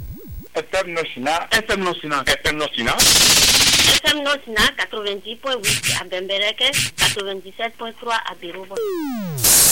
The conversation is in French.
FM Nosina. FM Nosina. FM Nosina. FM Nosina 90.8 à Bembereke, 97.3 à Birobo.